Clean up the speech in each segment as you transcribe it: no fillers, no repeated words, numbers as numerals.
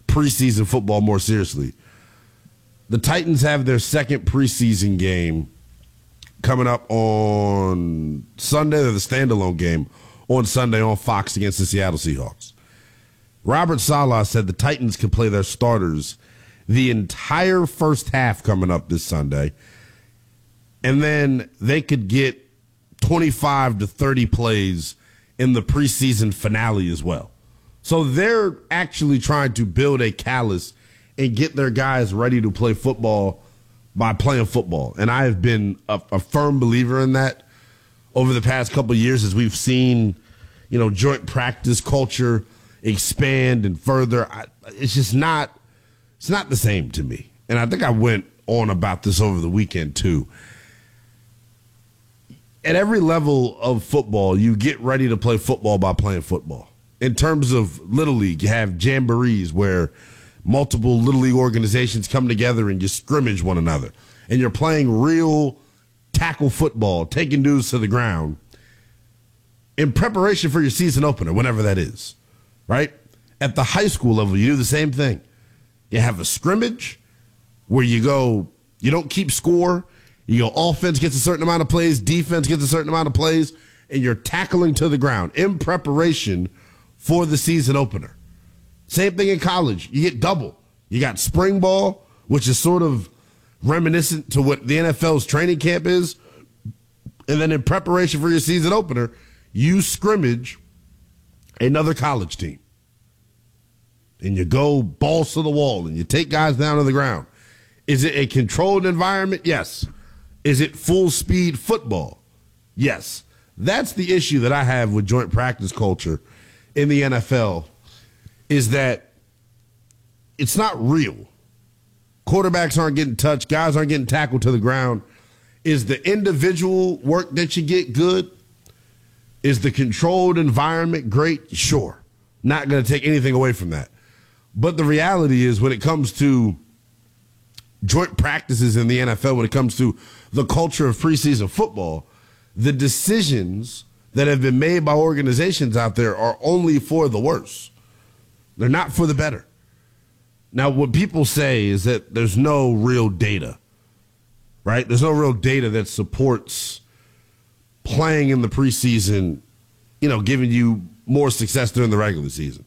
preseason football more seriously. The Titans have their second preseason game coming up on Sunday, or the standalone game on Sunday on Fox against the Seattle Seahawks. Robert Saleh said the Titans could play their starters the entire first half coming up this Sunday, and then they could get 25 to 30 plays in the preseason finale as well. So they're actually trying to build a callus and get their guys ready to play football by playing football. And I have been a firm believer in that over the past couple of years as we've seen, joint practice culture expand and further. It's just not the same to me. And I think I went on about this over the weekend too. At every level of football, you get ready to play football by playing football. In terms of Little League, you have jamborees where multiple Little League organizations come together and you scrimmage one another. And you're playing real tackle football, taking dudes to the ground in preparation for your season opener, whenever that is, right? At the high school level, you do the same thing. You have a scrimmage where you don't keep score. Offense gets a certain amount of plays, defense gets a certain amount of plays, and you're tackling to the ground in preparation for the season opener. Same thing in college. You get double. You got spring ball, which is sort of reminiscent to what the NFL's training camp is. And then in preparation for your season opener, you scrimmage another college team. And you go balls to the wall and you take guys down to the ground. Is it a controlled environment? Yes. Is it full speed football? Yes. That's the issue that I have with joint practice culture in the NFL, is that it's not real. Quarterbacks aren't getting touched. Guys aren't getting tackled to the ground. Is the individual work that you get good? Is the controlled environment great? Sure. Not going to take anything away from that. But the reality is, when it comes to joint practices in the NFL, when it comes to the culture of preseason football, the decisions that have been made by organizations out there are only for the worse. They're not for the better. Now, what people say is that there's no real data, right? There's no real data that supports playing in the preseason, giving you more success during the regular season.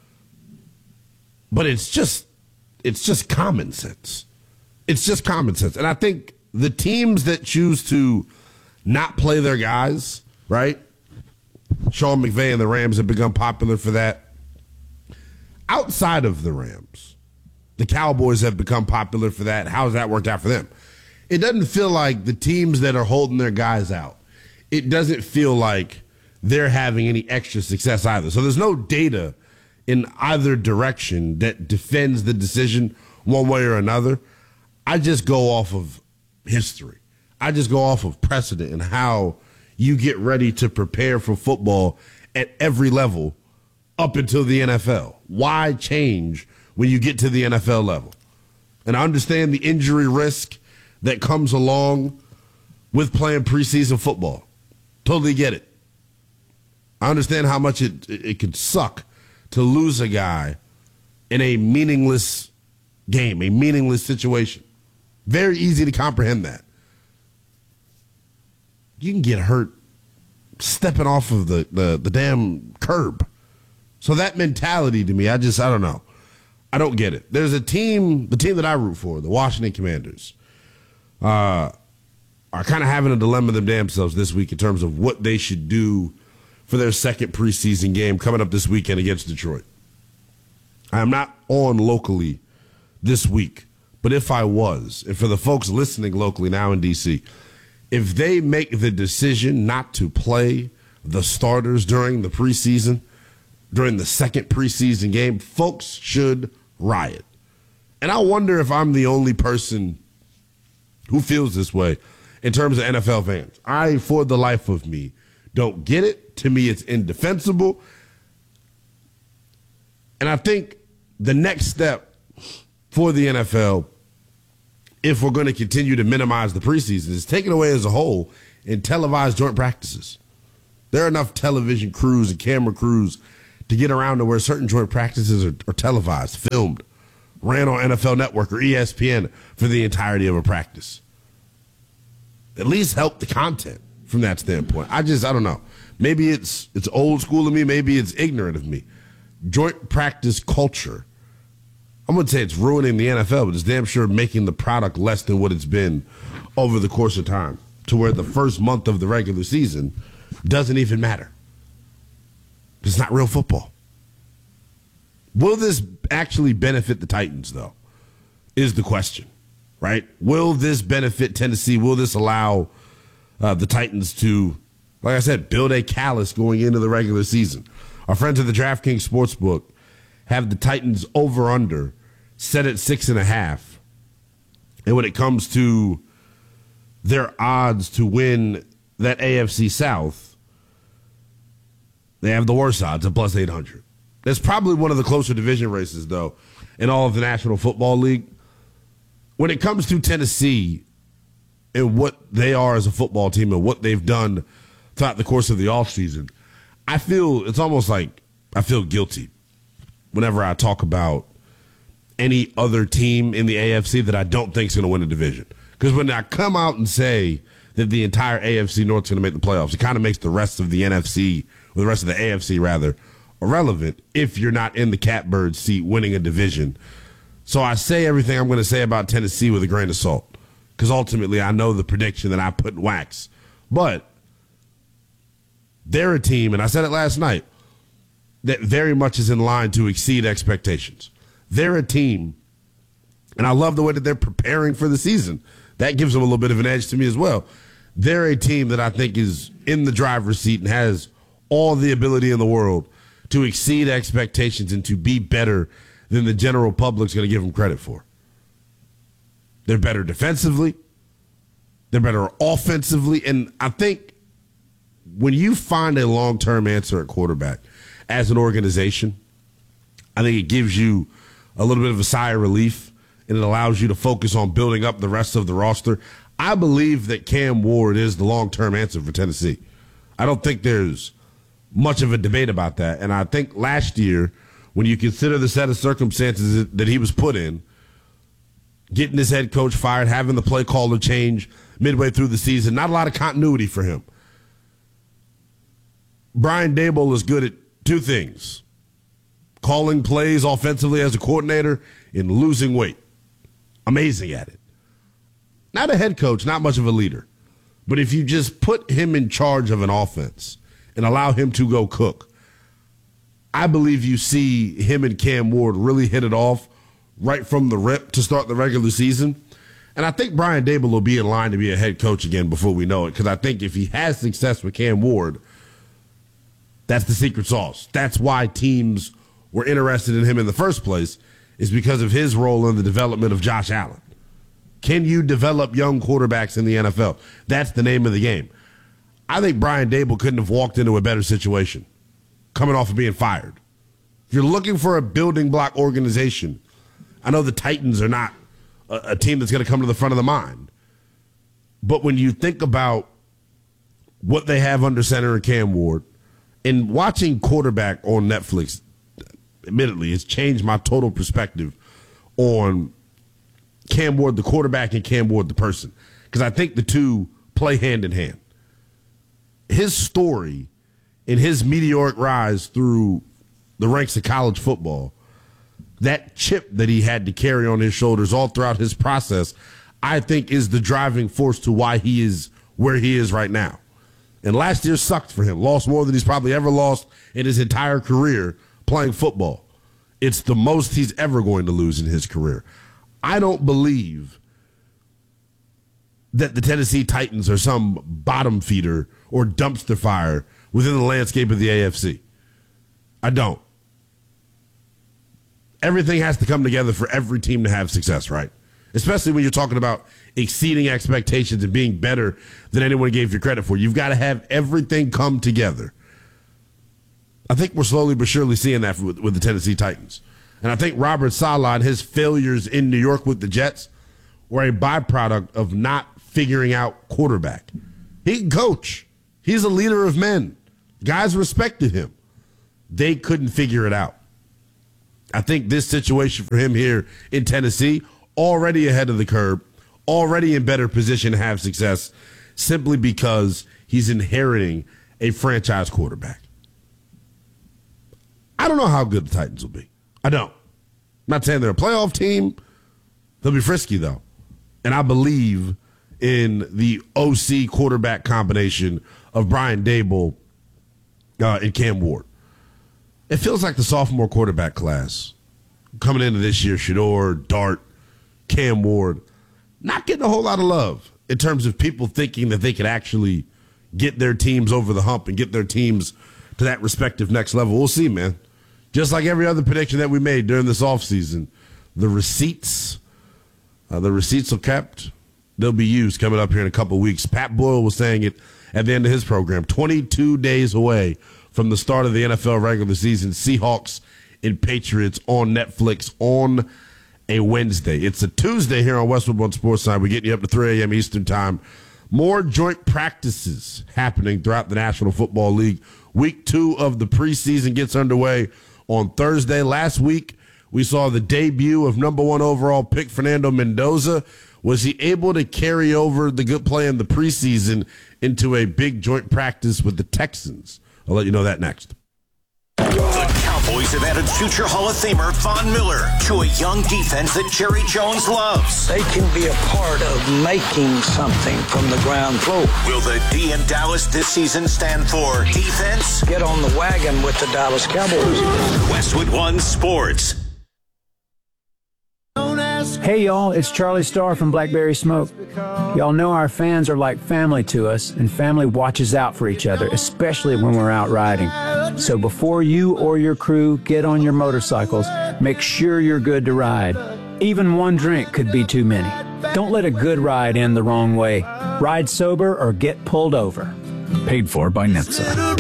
But it's just common sense. It's just common sense. And I think the teams that choose to not play their guys, right? Sean McVay and the Rams have become popular for that. Outside of the Rams, the Cowboys have become popular for that. How's that worked out for them? It doesn't feel like the teams that are holding their guys out, it doesn't feel like they're having any extra success either. So there's no data in either direction that defends the decision one way or another. I just go off of history. I just go off of precedent and how you get ready to prepare for football at every level up until the NFL. Why change when you get to the NFL level? And I understand the injury risk that comes along with playing preseason football. Totally get it. I understand how much it could suck to lose a guy in a meaningless game, a meaningless situation. Very easy to comprehend that. You can get hurt stepping off of the damn curb. So that mentality to me, I don't know. I don't get it. There's a team, the team that I root for, the Washington Commanders, are kind of having a dilemma themselves this week in terms of what they should do for their second preseason game coming up this weekend against Detroit. I am not on locally this week, but if I was, and for the folks listening locally now in D.C., if they make the decision not to play the starters during the preseason, during the second preseason game, folks should riot. And I wonder if I'm the only person who feels this way in terms of NFL fans. I, for the life of me, don't get it. To me, it's indefensible. And I think the next step for the NFL, if we're going to continue to minimize the preseason, is take it away as a whole and televise joint practices. There are enough television crews and camera crews to get around to where certain joint practices are televised, filmed, ran on NFL Network or ESPN for the entirety of a practice. At least help the content from that standpoint. I don't know. Maybe it's old school of me. Maybe it's ignorant of me. Joint practice culture. I'm going to say it's ruining the NFL, but it's damn sure making the product less than what it's been over the course of time, to where the first month of the regular season doesn't even matter. It's not real football. Will this actually benefit the Titans, though, is the question, right? Will this benefit Tennessee? Will this allow the Titans to, like I said, build a callus going into the regular season? Our friends at the DraftKings Sportsbook have the Titans over-under set at 6.5. And when it comes to their odds to win that AFC South, they have the worst odds at plus 800. That's probably one of the closer division races, though, in all of the National Football League. When it comes to Tennessee and what they are as a football team and what they've done throughout the course of the offseason, I feel it's almost like I feel guilty whenever I talk about any other team in the AFC that I don't think is going to win a division. Because when I come out and say that the entire AFC North is going to make the playoffs, it kind of makes the rest of the NFC, or the rest of the AFC rather, irrelevant if you're not in the catbird seat winning a division. So I say everything I'm going to say about Tennessee with a grain of salt, because ultimately I know the prediction that I put in wax. But they're a team, and I said it last night, that very much is in line to exceed expectations. They're a team, and I love the way that they're preparing for the season. That gives them a little bit of an edge to me as well. They're a team that I think is in the driver's seat and has all the ability in the world to exceed expectations and to be better than the general public's going to give them credit for. They're better defensively. They're better offensively. And I think when you find a long-term answer at quarterback as an organization, I think it gives you a little bit of a sigh of relief, and it allows you to focus on building up the rest of the roster. I believe that Cam Ward is the long-term answer for Tennessee. I don't think there's much of a debate about that. And I think last year, when you consider the set of circumstances that he was put in, getting his head coach fired, having the play caller change midway through the season, not a lot of continuity for him. Brian Daboll is good at two things: calling plays offensively as a coordinator and losing weight. Amazing at it. Not a head coach, not much of a leader. But if you just put him in charge of an offense and allow him to go cook, I believe you see him and Cam Ward really hit it off right from the rip to start the regular season. And I think Brian Daboll will be in line to be a head coach again before we know it, because I think if he has success with Cam Ward, that's the secret sauce. That's why teams were interested in him in the first place, is because of his role in the development of Josh Allen. Can you develop young quarterbacks in the NFL? That's the name of the game. I think Brian Daboll couldn't have walked into a better situation coming off of being fired. If you're looking for a building block organization, I know the Titans are not a team that's going to come to the front of the mind. But when you think about what they have under center and Cam Ward, and watching quarterback on Netflix, admittedly, it's changed my total perspective on Cam Ward, the quarterback, and Cam Ward, the person, because I think the two play hand in hand. His story and his meteoric rise through the ranks of college football, that chip that he had to carry on his shoulders all throughout his process, I think is the driving force to why he is where he is right now. And last year sucked for him. Lost more than he's probably ever lost in his entire career playing football. It's the most he's ever going to lose in his career. I don't believe that the Tennessee Titans are some bottom feeder or dumpster fire within the landscape of the AFC. I don't. Everything has to come together for every team to have success, right? Especially when you're talking about exceeding expectations and being better than anyone gave you credit for. You've got to have everything come together. I think we're slowly but surely seeing that with the Tennessee Titans. And I think Robert Saleh and his failures in New York with the Jets were a byproduct of not figuring out quarterback. He can coach. He's a leader of men. Guys respected him. They couldn't figure it out. I think this situation for him here in Tennessee, already ahead of the curve, already in better position to have success, simply because he's inheriting a franchise quarterback. I don't know how good the Titans will be. I don't. I'm not saying they're a playoff team. They'll be frisky, though. And I believe in the OC quarterback combination of Brian Daboll and Cam Ward. It feels like the sophomore quarterback class coming into this year, Shedeur, Dart, Cam Ward, not getting a whole lot of love in terms of people thinking that they could actually get their teams over the hump and get their teams to that respective next level. We'll see, man. Just like every other prediction that we made during this offseason, the receipts are kept. They'll be used coming up here in a couple of weeks. Pat Boyle was saying it at the end of his program. 22 days away from the start of the NFL regular season. Seahawks and Patriots on Netflix on a Wednesday. It's a Tuesday here on Westwood One Sports Side. We're getting you up to 3 a.m. Eastern Time. More joint practices happening throughout the National Football League. Week 2 of the preseason gets underway on Thursday. Last week, we saw the debut of number 1 overall pick Fernando Mendoza. Was he able to carry over the good play in the preseason into a big joint practice with the Texans? I'll let you know that next. The Cowboys have added future Hall of Famer Von Miller to a young defense that Jerry Jones loves. They can be a part of making something from the ground floor. Will the D in Dallas this season stand for defense? Get on the wagon with the Dallas Cowboys. Westwood One Sports. Hey y'all, it's Charlie Starr from Blackberry Smoke. Y'all know our fans are like family to us, and family watches out for each other, especially when we're out riding. So before you or your crew get on your motorcycles, make sure you're good to ride. Even one drink could be too many. Don't let a good ride end the wrong way. Ride sober or get pulled over. Paid for by NHTSA.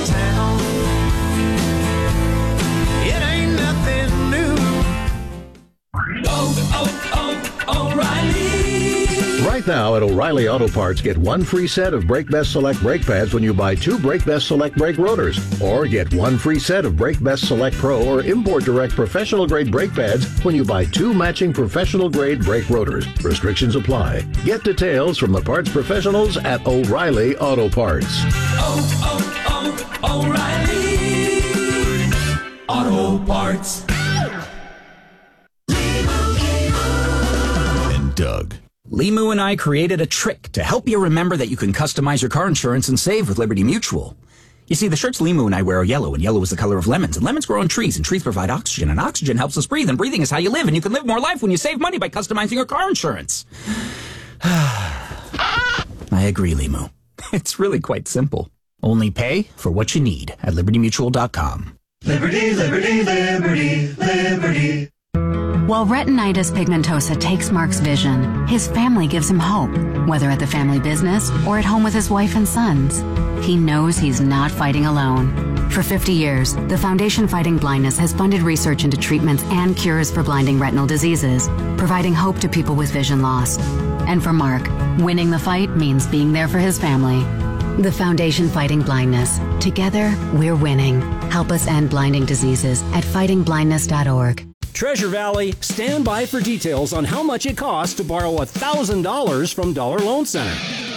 Right now at O'Reilly Auto Parts, get 1 free set of Brake Best Select brake pads when you buy 2 Brake Best Select brake rotors. Or get 1 free set of Brake Best Select Pro or Import Direct professional grade brake pads when you buy 2 matching professional grade brake rotors. Restrictions apply. Get details from the parts professionals at O'Reilly Auto Parts. O'Reilly Auto Parts. And Doug. Limu and I created a trick to help you remember that you can customize your car insurance and save with Liberty Mutual. You see, the shirts Limu and I wear are yellow, and yellow is the color of lemons, and lemons grow on trees, and trees provide oxygen, and oxygen helps us breathe, and breathing is how you live, and you can live more life when you save money by customizing your car insurance. I agree, Limu. It's really quite simple. Only pay for what you need at LibertyMutual.com. Liberty, liberty, liberty, liberty. While retinitis pigmentosa takes Mark's vision, his family gives him hope, whether at the family business or at home with his wife and sons. He knows he's not fighting alone. For 50 years, the Foundation Fighting Blindness has funded research into treatments and cures for blinding retinal diseases, providing hope to people with vision loss. And for Mark, winning the fight means being there for his family. The Foundation Fighting Blindness. Together, we're winning. Help us end blinding diseases at fightingblindness.org. Treasure Valley, stand by for details on how much it costs to borrow $1,000 from Dollar Loan Center.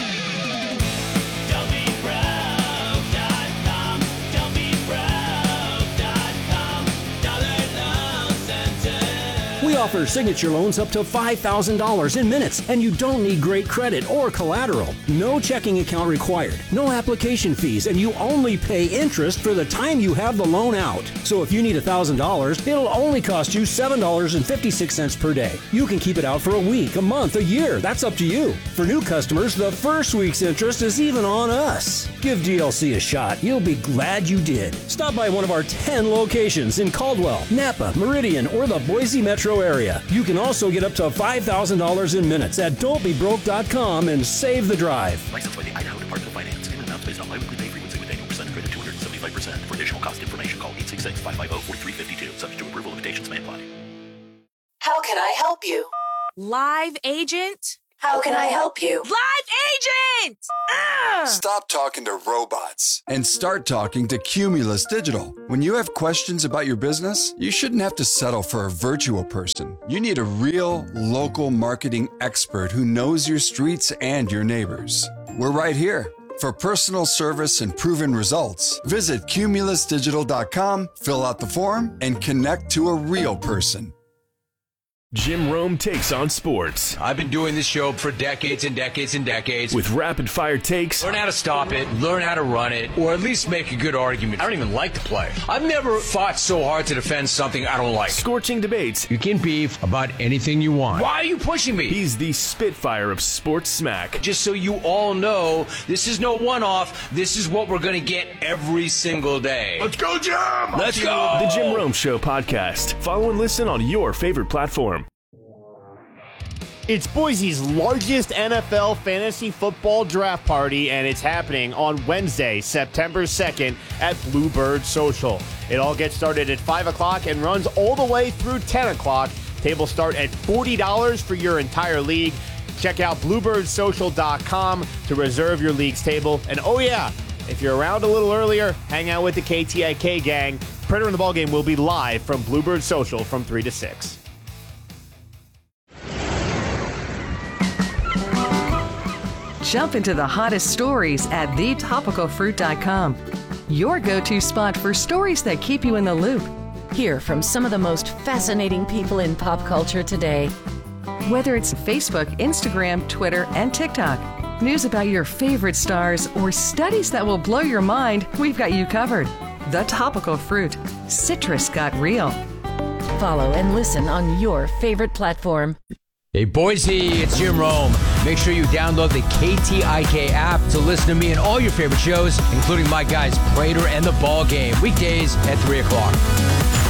We offer signature loans up to $5,000 in minutes, and you don't need great credit or collateral. No checking account required, no application fees, and you only pay interest for the time you have the loan out. So if you need $1,000, it'll only cost you $7.56 per day. You can keep it out for a week, a month, a year. That's up to you. For new customers, the first week's interest is even on us. Give DLC a shot. You'll be glad you did. Stop by one of our 10 locations in Caldwell, Napa, Meridian, or the Boise metro area. You can also get up to $5,000 in minutes at don'tbebroke.com and save the drive. Licensed by the Idaho Department of Finance. Payment amounts based on biweekly pay frequency with annual percentage rate of 275%. For additional cost information, call 866-550-4352. Subject to approval, limitations may apply. How can I help you? Live agent? How can I help you? Live agent! Stop talking to robots and start talking to Cumulus Digital. When you have questions about your business, you shouldn't have to settle for a virtual person. You need a real, local marketing expert who knows your streets and your neighbors. We're right here. For personal service and proven results, visit cumulusdigital.com, fill out the form, and connect to a real person. Jim Rome takes on sports. I've been doing this show for decades and decades and decades. With rapid-fire takes. Learn how to stop it, learn how to run it, or at least make a good argument. I don't even like the play. I've never fought so hard to defend something I don't like. Scorching debates. You can beef about anything you want. Why are you pushing me? He's the Spitfire of sports smack. Just so you all know, this is no one-off. This is what we're going to get every single day. Let's go, Jim! Let's go! The Jim Rome Show podcast. Follow and listen on your favorite platform. It's Boise's largest NFL fantasy football draft party, and it's happening on Wednesday, September 2nd at Bluebird Social. It all gets started at 5 o'clock and runs all the way through 10 o'clock. Tables start at $40 for your entire league. Check out BluebirdSocial.com to reserve your league's table. And oh yeah, if you're around a little earlier, hang out with the KTIK gang. Printer in the Ballgame will be live from Bluebird Social from 3 to 6. Jump into the hottest stories at thetopicalfruit.com. Your go-to spot for stories that keep you in the loop. Hear from some of the most fascinating people in pop culture today. Whether it's Facebook, Instagram, Twitter, and TikTok, news about your favorite stars, or studies that will blow your mind, we've got you covered. The Topical Fruit. Citrus got real. Follow and listen on your favorite platform. Hey, Boise, it's Jim Rome. Make sure you download the KTIK app to listen to me and all your favorite shows, including my guys, Prater and the Ball Game, weekdays at 3 o'clock.